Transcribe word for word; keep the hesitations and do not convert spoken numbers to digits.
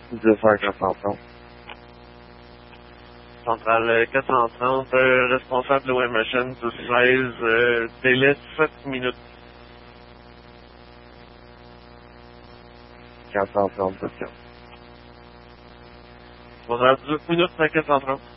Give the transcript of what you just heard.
dix heures quatre cent trente. Centrale quatre cent trente, euh, responsable de Wayne douze seize, euh, délai sept minutes. quatre cent trente, question. On a dix minutes à quatre cent trente.